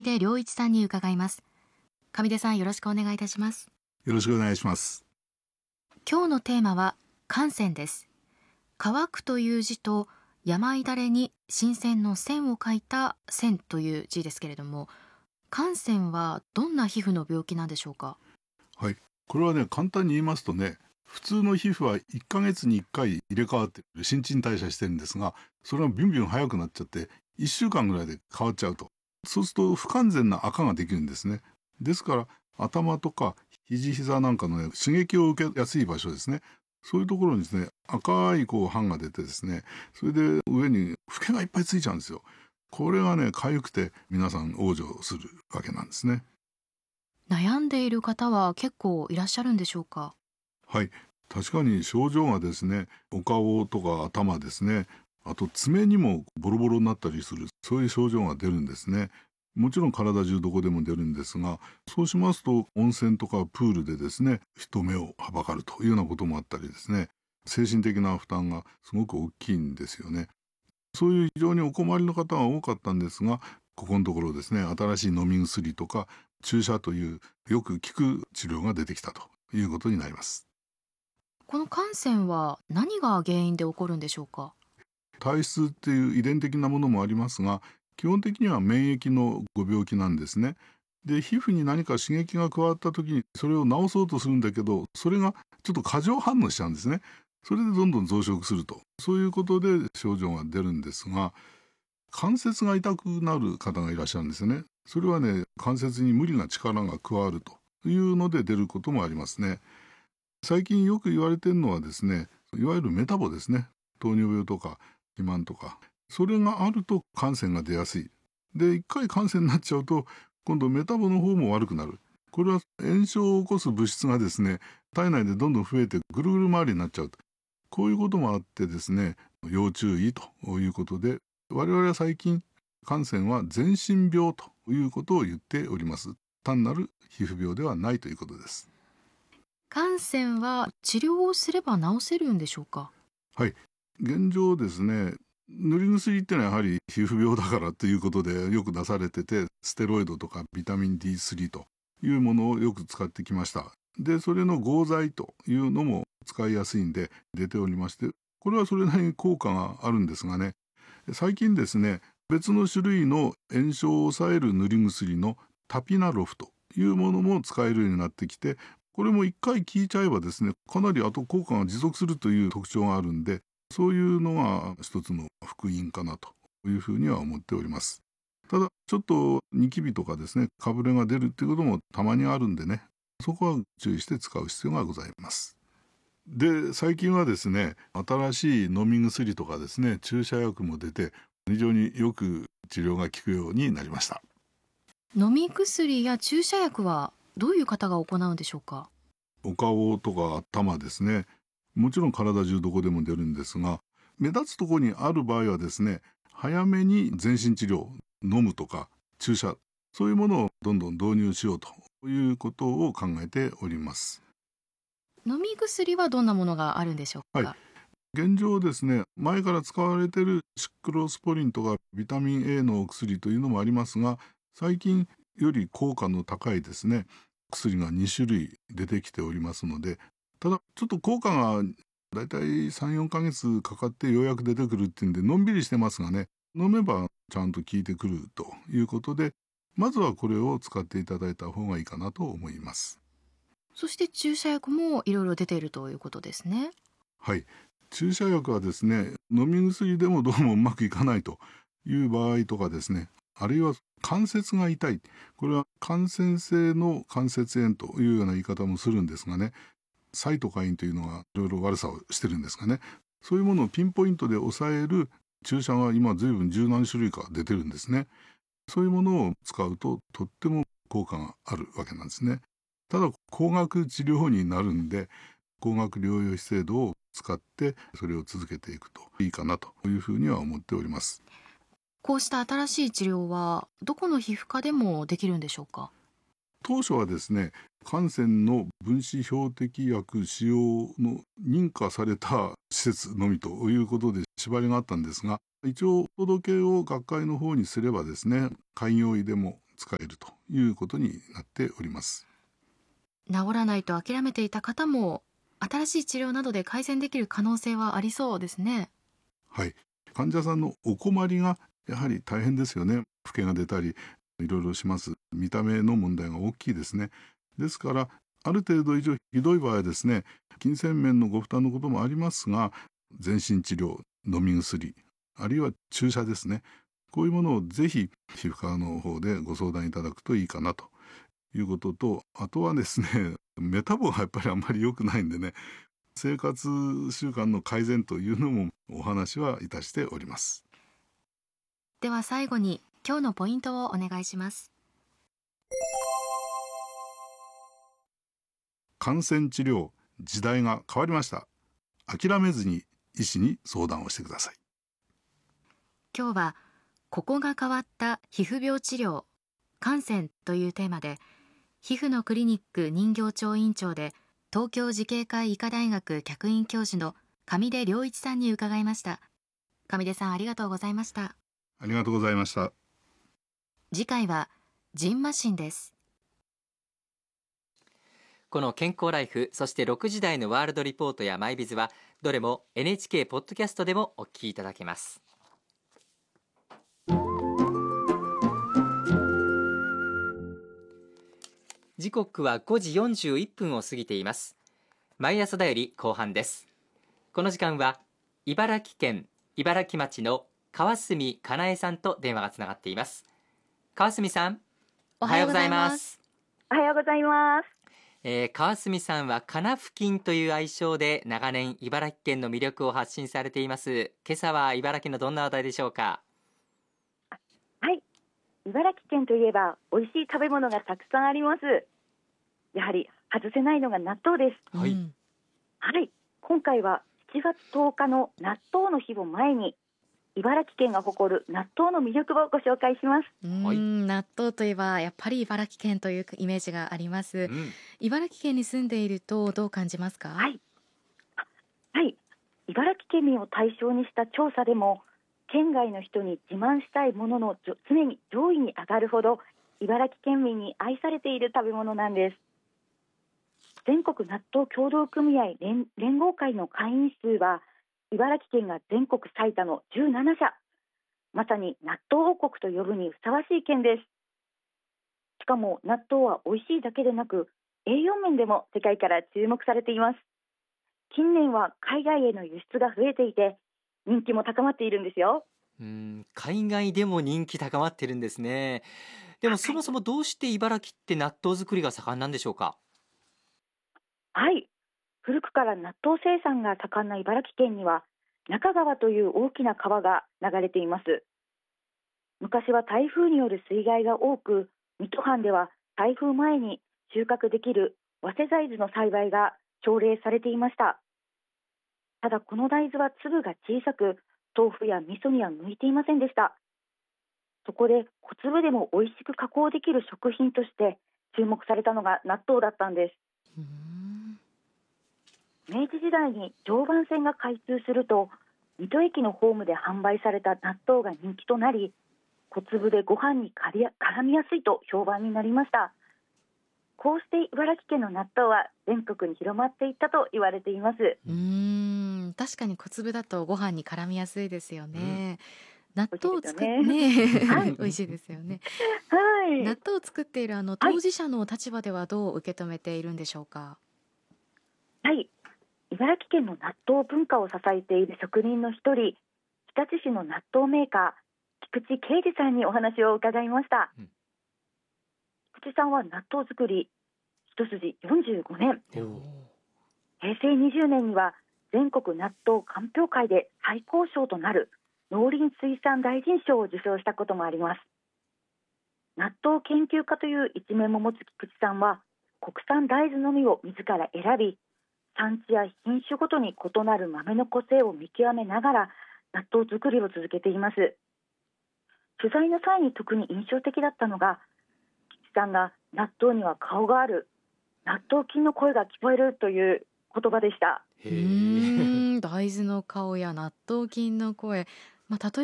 出良一さんに伺います。上出さん、よろしくお願いいたします。 よろしくお願いします。 今日のテーマは汗腺です。乾くという字と山いだれに新鮮の線を書いた線という字ですけれども、汗腺はどんな皮膚の病気なんでしょうか？ はい、これはね、簡単に言いますとね、普通の皮膚は1ヶ月に1回入れ替わってる新陳代謝してるんですが、それがビュンビュン早くなっちゃって1週間ぐらいで変わっちゃうと、そうすると不完全な赤ができるんですね。ですから頭とか肘膝なんかの、ね、刺激を受けやすい場所ですね、そういうところにですね、赤い斑が出てですね、それで上にフケがいっぱいついちゃうんですよ。これがね、痒くて皆さん往生するわけなんですね。 悩んでいる方は結構いらっしゃるんでしょうか？ はい、確かに症状がですね、お顔とか頭ですね、あと爪にもボロボロになったりする、そういう症状が出るんですね。もちろん体中どこでも出るんですが、そうしますと温泉とかプールでですね、人目をはばかるというようなこともあったりですね、精神的な負担がすごく大きいんですよね。そういう非常にお困りの方が多かったんですが、ここのところですね、新しい飲み薬とか注射というよく効く治療が出てきたということになります。 この汗腺は何が原因で起こるんでしょうか？ 体質っていう遺伝的なものもありますが、基本的には免疫のご病気なんですね。で、皮膚に何か刺激が加わった時にそれを治そうとするんだけど、それがちょっと過剰反応しちゃうんですね。それでどんどん増殖すると、そういうことで症状が出るんですが、関節が痛くなる方がいらっしゃるんですよね。それはね、関節に無理な力が加わるというので出ることもありますね。最近よく言われているのはですね、いわゆるメタボですね。糖尿病とか肥満とか、それがあると汗腺が出やすい。で、一回汗腺になっちゃうと今度メタボの方も悪くなる。これは炎症を起こす物質がですね、体内でどんどん増えてぐるぐる回りになっちゃう。こういうこともあってですね、要注意ということで、我々は最近汗腺は全身病ということを言っております。単なる皮膚病ではないということです。 汗腺は治療をすれば治せるんでしょうか？ はい、現状ですね、塗り薬ってのはやはり皮膚病だからということでよく出されてて、ステロイドとかビタミン D3 というものをよく使ってきました。で、それの合剤というのも使いやすいんで出ておりまして、これはそれなりに効果があるんですがね、最近ですね、別の種類の炎症を抑える塗り薬のタピナロフというものも使えるようになってきて、これも一回効いちゃえばですね、かなり後効果が持続するという特徴があるんで、そういうのが一つの福音かなというふうには思っております。ただちょっとニキビとかですね、かぶれが出るっていうこともたまにあるんでね、そこは注意して使う必要がございます。で、最近はですね、新しい飲み薬とかですね、注射薬も出て非常によく治療が効くようになりました。 飲み薬や注射薬はどういう方が行うんでしょうか？ お顔とか頭ですね、もちろん体中どこでも出るんですが、目立つところにある場合はですね、早めに全身治療、飲むとか注射、そういうものをどんどん導入しようということを考えております。 飲み薬はどんなものがあるんでしょうはい、 か？ 現状ですね、前から使われているシクロスポリンとかビタミン A のお薬というのもありますが、最近より効果の高いですね、薬が2種類出てきておりますので、ただちょっと効果がだいたい3、4ヶ月かかってようやく出てくるっていうんでのんびりしてますがね、飲めばちゃんと効いてくるということで、まずはこれを使っていただいた方がいいかなと思います。 そして注射薬もいろいろ出ているということですね。 はい、注射薬はですね、飲み薬でもどうもうまくいかないという場合とかですね、あるいは関節が痛い、これは感染性の関節炎というような言い方もするんですがね、サイトカインというのがいろいろ悪さをしてるんですがね、そういうものをピンポイントで抑える注射が今随分十何種類か出てるんですね。そういうものを使うととっても効果があるわけなんですね。ただ高額治療になるんで、高額療養費制度を使ってそれを続けていくといいかなというふうには思っております。 こうした新しい治療はどこの皮膚科でもできるんでしょうか？ 当初はですね、汗腺の分子標的薬使用の認可された施設のみということで縛りがあったんですが、一応届けを学会の方にすればですね、開業医でも使えるということになっております。 治らないと諦めていた方も新しい治療などで改善できる可能性はありそうですね。 はい、患者さんのお困りがやはり大変ですよね。老けが出たりいろいろします。見た目の問題が大きいですね。ですからある程度以上ひどい場合はですね、金銭面のご負担のこともありますが、全身治療、飲み薬、あるいは注射ですね、こういうものをぜひ皮膚科の方でご相談いただくといいかなということと、あとはですね、メタボがやっぱりあんまり良くないんでね、生活習慣の改善というのもお話はいたしております。 では最後に今日のポイントをお願いします。 感染治療、時代が変わりました。諦めずに医師に相談をしてください。 今日はここが変わった皮膚病治療、感染というテーマで、皮膚のクリニック人形町院長で東京慈恵会医科大学客員教授の上出良一さんに伺いました。上出さん、ありがとうございました。 ありがとうございました。 次回はジンマシンです。 この健康ライフ、そして6時台のワールドリポートやマイビズはどれも NHK ポッドキャストでもお聞きいただけます。時刻は5時41分を過ぎています。毎朝だより後半です。この時間は茨城県茨城町の川澄かなえさんと電話がつながっています。川澄さん、 おはようございます。 おはようございます。 川澄さんはカナフキンという愛称で長年茨城県の魅力を発信されています。今朝は茨城のどんな話題でしょうか？ はい、茨城県といえば美味しい食べ物がたくさんあります。やはり外せないのが納豆です。 はい、 はい、今回は7月10日の納豆の日を前に茨城県が誇る納豆の魅力をご紹介します。 はい、 納豆といえばやっぱり茨城県というイメージがあります。茨城県に住んでいるとどう感じますか？ はい、茨城県民を対象にした調査でも県外の人に自慢したいものの常に上位に上がるほど茨城県民に愛されている食べ物なんです。全国納豆協同組合連合会の会員数は茨城県が全国最多の17社、まさに納豆王国と呼ぶにふさわしい県です。しかも納豆は美味しいだけでなく栄養面でも世界から注目されています。近年は海外への輸出が増えていて人気も高まっているんですよ。 海外でも人気高まってるんですね。でもそもそもどうして茨城って納豆作りが盛んなんでしょうか？ はい、古くから納豆生産が盛んな茨城県には中川という大きな川が流れています。昔は台風による水害が多く、水戸藩では台風前に収穫できる早生大豆の栽培が奨励されていました。ただこの大豆は粒が小さく豆腐や味噌には向いていませんでした。そこで小粒でも美味しく加工できる食品として注目されたのが納豆だったんです。明治時代に常磐線が開通すると水戸駅のホームで販売された納豆が人気となり、小粒でご飯に絡みやすいと評判になりました。こうして茨城県の納豆は全国に広まっていったと言われています。 確かに小粒だとご飯に絡みやすいですよね。納豆を作って美味しいですよね。 はい、 納豆を作っている当事者の立場ではどう受け止めているんでしょうか？ はい、茨城県の納豆文化を支えている職人の一人、日立市の納豆メーカー菊池啓二さんにお話を伺いました。菊池さんは納豆作り一筋45年、平成20年には全国納豆鑑評会で最高賞となる農林水産大臣賞を受賞したこともあります。納豆研究家という一面も持つ菊池さんは国産大豆のみを自ら選び、産地や品種ごとに異なる豆の個性を見極めながら納豆作りを続けています。取材の際に特に印象的だったのが、菊池さんが納豆には顔がある、納豆菌の声が聞こえるという言葉でした。 大豆の顔や納豆菌の声、例え